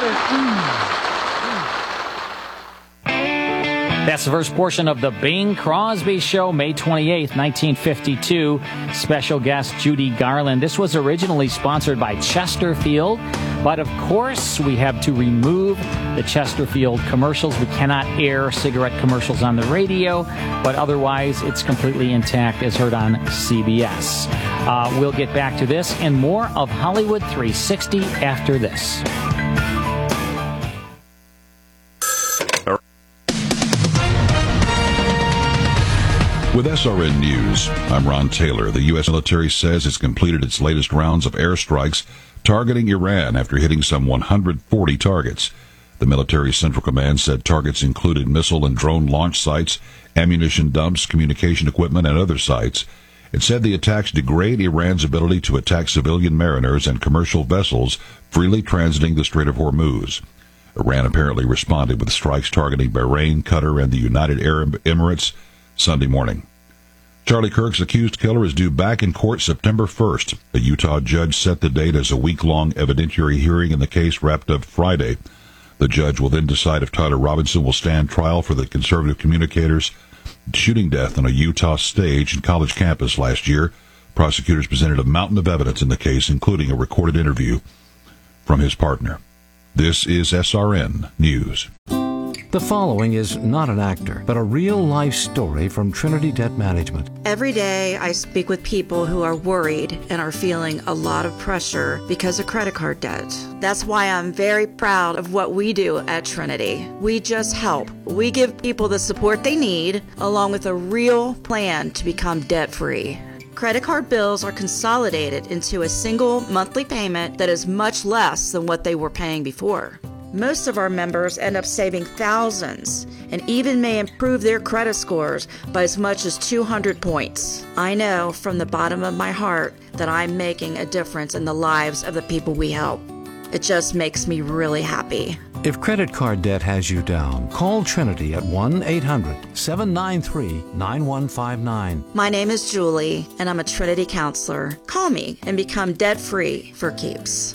That's the first portion of the Bing Crosby Show, May 28th, 1952. Special guest Judy Garland. This was originally sponsored by Chesterfield, but of course we have to remove the Chesterfield commercials. We cannot air cigarette commercials on the radio, but otherwise it's completely intact as heard on CBS. We'll get back to this and more of Hollywood 360 after this. With SRN News, I'm Ron Taylor. The U.S. military says it's completed its latest rounds of airstrikes targeting Iran after hitting some 140 targets. The military Central Command said targets included missile and drone launch sites, ammunition dumps, communication equipment, and other sites. It said the attacks degrade Iran's ability to attack civilian mariners and commercial vessels freely transiting the Strait of Hormuz. Iran apparently responded with strikes targeting Bahrain, Qatar, and the United Arab Emirates Sunday morning. Charlie Kirk's accused killer is due back in court September 1st. A Utah judge set the date as a week-long evidentiary hearing in the case wrapped up Friday. The judge will then decide if Tyler Robinson will stand trial for the conservative communicator's shooting death on a Utah stage and college campus last year. Prosecutors presented a mountain of evidence in the case, including a recorded interview from his partner. This is SRN News. The following is not an actor, but a real-life story from Trinity Debt Management. Every day I speak with people who are worried and are feeling a lot of pressure because of credit card debt. That's why I'm very proud of what we do at Trinity. We just help. We give people the support they need, along with a real plan to become debt-free. Credit card bills are consolidated into a single monthly payment that is much less than what they were paying before. Most of our members end up saving thousands and even may improve their credit scores by as much as 200 points. I know from the bottom of my heart that I'm making a difference in the lives of the people we help. It just makes me really happy. If credit card debt has you down, call Trinity at 1-800-793-9159. My name is Julie, and I'm a Trinity counselor. Call me and become debt-free for keeps.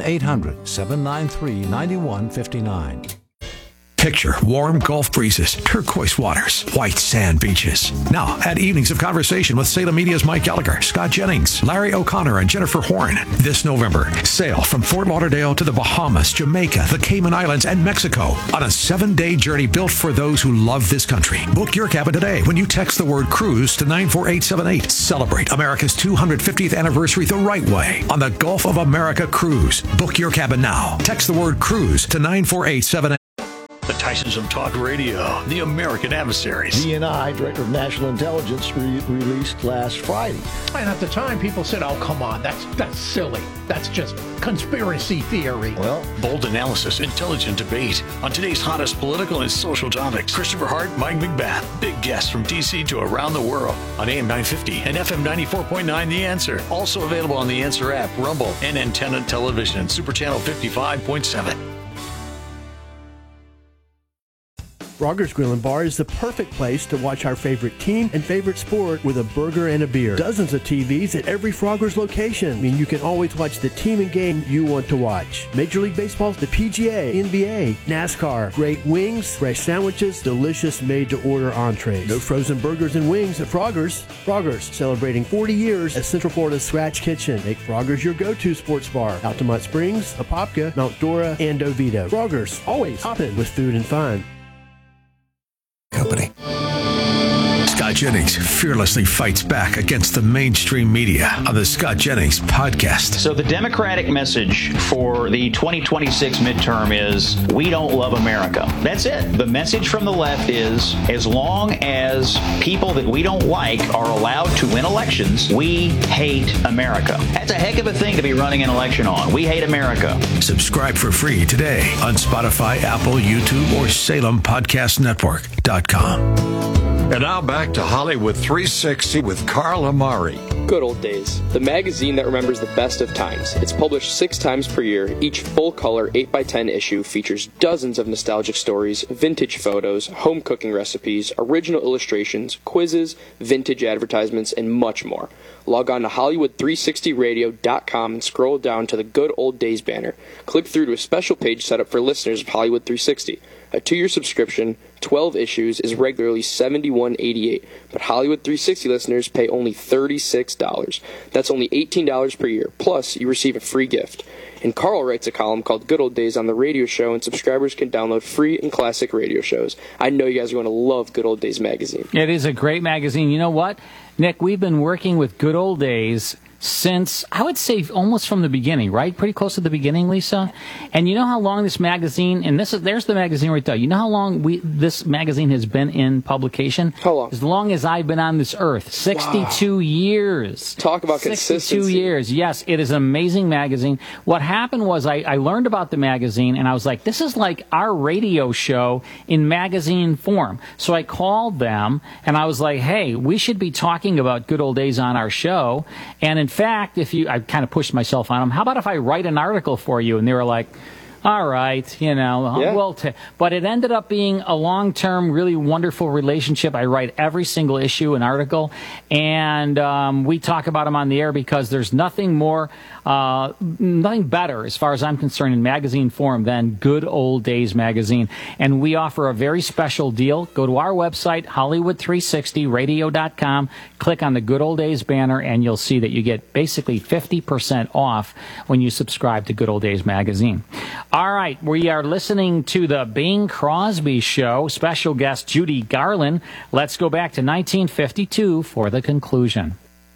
1-800-793-9159. Picture warm Gulf breezes, turquoise waters, white sand beaches. Now, add evenings of conversation with Salem Media's Mike Gallagher, Scott Jennings, Larry O'Connor, and Jennifer Horn. This November, sail from Fort Lauderdale to the Bahamas, Jamaica, the Cayman Islands, and Mexico on a 7-day journey built for those who love this country. Book your cabin today when you text the word cruise to 94878. Celebrate America's 250th anniversary the right way on the Gulf of America Cruise. Book your cabin now. Text the word cruise to 94878. The Tysons of Talk Radio, the American Adversaries. DNI, Director of National Intelligence, released last Friday. And at the time, people said, oh, come on, that's silly. That's just conspiracy theory. Well, bold analysis, intelligent debate on today's hottest political and social topics. Christopher Hart, Mike McBath, big guests from D.C. to around the world on AM 950 and FM 94.9 The Answer. Also available on The Answer app, Rumble, and Antenna Television, Super Channel 55.7. Frogger's Grill and Bar is the perfect place to watch our favorite team and favorite sport with a burger and a beer. Dozens of TVs at every Frogger's location. I mean, you can always watch the team and game you want to watch. Major League Baseball, the PGA, NBA, NASCAR, great wings, fresh sandwiches, delicious made-to-order entrees. No frozen burgers and wings at Frogger's. Frogger's, celebrating 40 years as Central Florida's Scratch Kitchen. Make Frogger's your go-to sports bar. Altamont Springs, Apopka, Mount Dora, and Oviedo. Frogger's, always hopping with food and fun. Company. Scott Jennings fearlessly fights back against the mainstream media on the Scott Jennings podcast. So the Democratic message for the 2026 midterm is, we don't love America. That's it. The message from the left is, as long as people that we don't like are allowed to win elections, we hate America. That's a heck of a thing to be running an election on. We hate America. Subscribe for free today on Spotify, Apple, YouTube, or SalemPodcastNetwork.com. And now back to Hollywood 360 with Carl Amari. Good Old Days, the magazine that remembers the best of times. It's published 6 times per year. Each full-color 8x10 issue features dozens of nostalgic stories, vintage photos, home cooking recipes, original illustrations, quizzes, vintage advertisements, and much more. Log on to Hollywood360radio.com and scroll down to the Good Old Days banner. Click through to a special page set up for listeners of Hollywood 360. A 2-year subscription, 12 issues, is regularly $71.88, but Hollywood 360 listeners pay only $36. That's only $18 per year, plus you receive a free gift. And Carl writes a column called Good Old Days on the radio show, and subscribers can download free and classic radio shows. I know you guys are going to love Good Old Days magazine. It is a great magazine. You know what, Nick, we've been working with Good Old Days since, I would say, almost from the beginning, right? Pretty close to the beginning, Lisa. And you know how long this magazine, and there's the magazine right there. You know how long this magazine has been in publication? How long? As long as I've been on this earth. 62 years. Talk about 62 consistency. years. Yes, it is an amazing magazine. What happened was I learned about the magazine, and I was like, this is like our radio show in magazine form. So I called them, and I was like, hey, we should be talking about Good Old Days on our show. And in fact, I kind of pushed myself on them. How about if I write an article for you? And they were like, all right, you know, Yeah. but it ended up being a long-term, really wonderful relationship. I write every single issue, an article, and we talk about them on the air because there's nothing better, as far as I'm concerned, in magazine form than Good Old Days magazine. And we offer a very special deal. Go to our website, Hollywood360radio.com, click on the Good Old Days banner, and you'll see that you get basically 50% off when you subscribe to Good Old Days magazine. All right, we are listening to the Bing Crosby Show. Special guest Judy Garland. Let's go back to 1952 for the conclusion.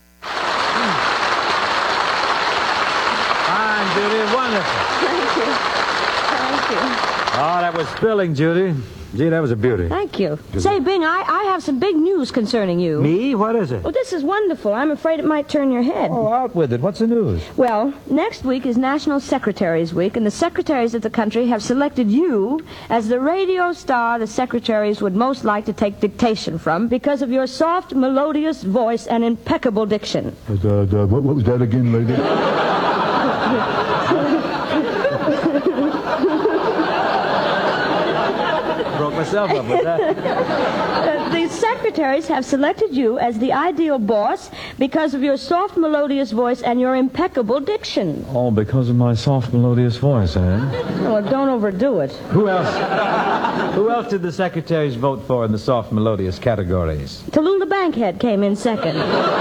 Fine, Judy. Wonderful. Thank you. Thank you. Oh, that was thrilling, Judy. Gee, that was a beauty. Thank you. Say, Bing, I have some big news concerning you. Me? What is it? Well, this is wonderful. I'm afraid it might turn your head. Oh, out with it. What's the news? Well, next week is National Secretaries Week, and the secretaries of the country have selected you as the radio star the secretaries would most like to take dictation from because of your soft, melodious voice and impeccable diction. What was that again, lady? Broke myself up with that. The secretaries have selected you as the ideal boss because of your soft, melodious voice and your impeccable diction. Oh, because of my soft, melodious voice, eh? Well, don't overdo it. Who else? Who else did the secretaries vote for in the soft, melodious categories? Tallulah Bankhead came in second.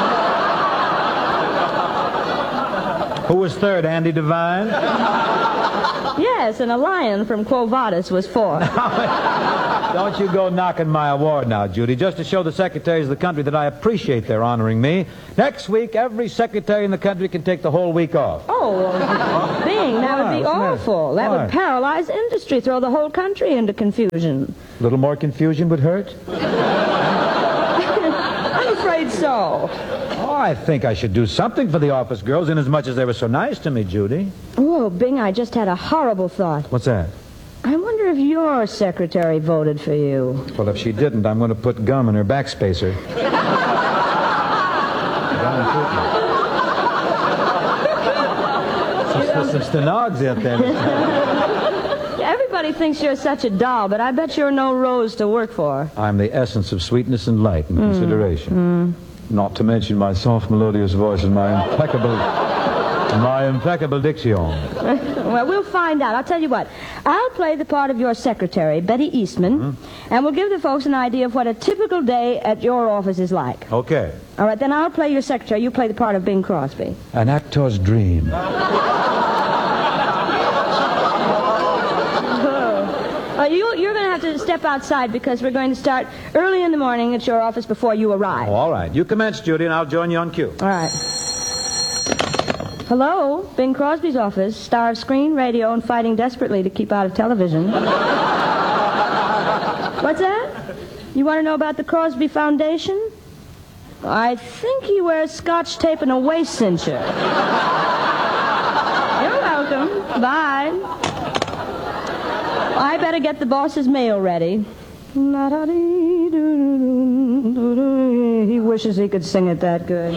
Who was third? Andy Devine? Yes, and a lion from Quo Vadis was fourth. Don't you go knocking my award now, Judy, just to show the secretaries of the country that I appreciate their honoring me. Next week, every secretary in the country can take the whole week off. Oh, Bing, that would be awful. That Why? would paralyze industry, throw the whole country into confusion. A little more confusion would hurt? I'm afraid so. Oh, I think I should do something for the office girls, inasmuch as they were so nice to me, Judy. Oh, Bing, I just had a horrible thought. What's that? I wonder if your secretary voted for you. Well, if she didn't, I'm going to put gum in her backspacer. Some stenogs out there. Everybody thinks you're such a doll, but I bet you're no rose to work for. I'm the essence of sweetness and light and consideration. Not to mention my soft, melodious voice and my impeccable diction. Well, we'll find out. I'll tell you what. I'll play the part of your secretary, Betty Eastman, and we'll give the folks an idea of what a typical day at your office is like. Okay. All right, then I'll play your secretary. You play the part of Bing Crosby. An actor's dream. You're going to have to step outside because we're going to start early in the morning at your office before you arrive. Oh, all right. You commence, Judy, and I'll join you on cue. All right. Hello, Bing Crosby's office, star of screen, radio, and fighting desperately to keep out of television. What's that? You want to know about the Crosby Foundation? I think he wears Scotch tape and a waist cincher. You're welcome. Bye. I better get the boss's mail ready. He wishes he could sing it that good.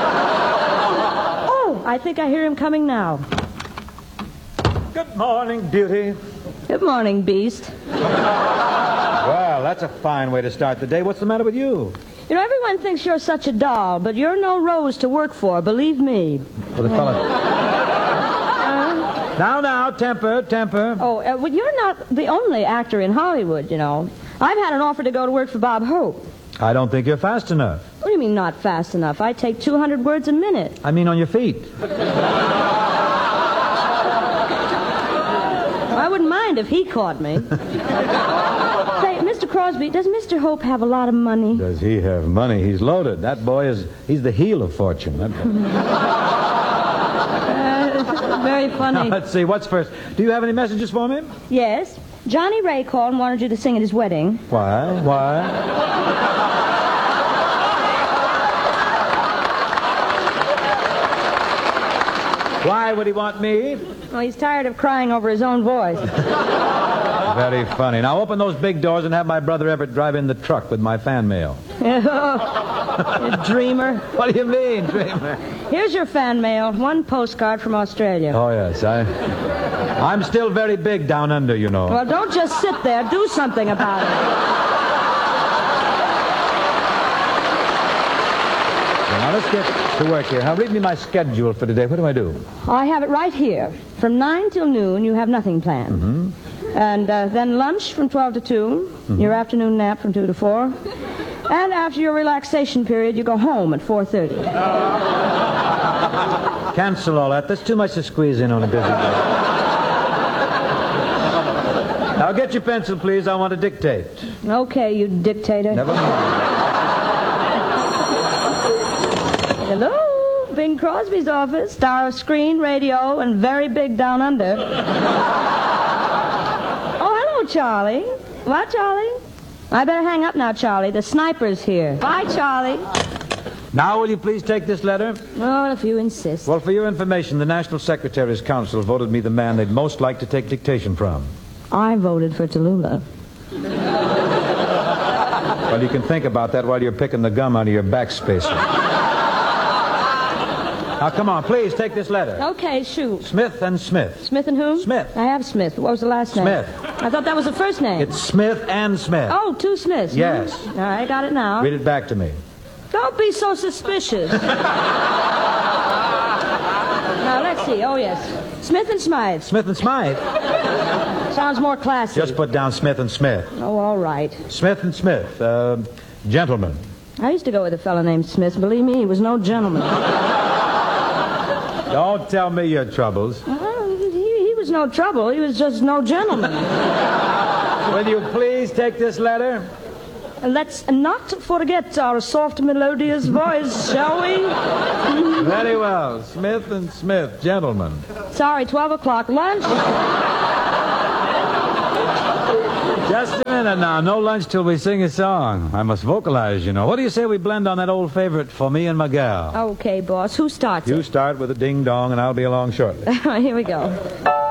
Oh, I think I hear him coming now. Good morning, beauty. Good morning, beast. Well, that's a fine way to start the day. What's the matter with you? You know, everyone thinks you're such a doll, but you're no rose to work for, believe me. Well, the fella... Now, temper. Oh, well, you're not the only actor in Hollywood, you know. I've had an offer to go to work for Bob Hope. I don't think you're fast enough. What do you mean not fast enough? I take 200 words a minute. I mean on your feet. I wouldn't mind if he caught me. Say, Mr. Crosby, does Mr. Hope have a lot of money? Does he have money? He's loaded. That boy he's the heel of fortune. Very funny. Now, let's see, what's first? Do you have any messages for me? Yes. Johnny Ray called and wanted you to sing at his wedding. Why? Why would he want me? Well, he's tired of crying over his own voice. Very funny. Now open those big doors and have my brother Everett drive in the truck with my fan mail. You dreamer. What do you mean, dreamer? Here's your fan mail. One postcard from Australia. Oh, yes. I'm still very big down under, you know. Well, don't just sit there. Do something about it. Now, let's get to work here. Now, read me my schedule for today. What do I do? I have it right here. From 9 till noon, you have nothing planned. Mm-hmm. And then lunch from 12 to 2, your afternoon nap from 2 to 4. And after your relaxation period, you go home at 4:30. Cancel all that. There's too much to squeeze in on a busy day. Now, get your pencil, please. I want to dictate. Okay, you dictator. Never mind. Hello, Bing Crosby's office, star of screen, radio, and very big down under. Oh, hello, Charlie. What, Charlie? I better hang up now, Charlie. The sniper's here. Bye, Charlie. Now, will you please take this letter? Oh, if you insist. Well, for your information, the National Secretary's Council voted me the man they'd most like to take dictation from. I voted for Tallulah. Well, you can think about that while you're picking the gum out of your back spacer. Now, come on, please, take this letter. Okay, shoot. Smith and Smith. Smith and whom? Smith. I have Smith. What was the last name? Smith. I thought that was the first name. It's Smith and Smith. Oh, two Smiths. Yes. All right, got it now. Read it back to me. Don't be so suspicious. Now, let's see. Oh, yes. Smith and Smythe. Smith and Smythe? Sounds more classy. Just put down Smith and Smith. Oh, all right. Smith and Smith. Gentlemen. I used to go with a fellow named Smith. Believe me, he was no gentleman. Don't tell me your troubles. He was no trouble. He was just no gentleman. Will you please take this letter? Let's not forget our soft, melodious voice, shall we? Very well. Smith and Smith, gentlemen. Sorry, 12 o'clock. Lunch? Just a minute now. No lunch till we sing a song. I must vocalize, you know. What do you say we blend on that old favorite, For Me and My Gal? Okay, boss. Who starts You it? start with a ding-dong, and I'll be along shortly. Here we go.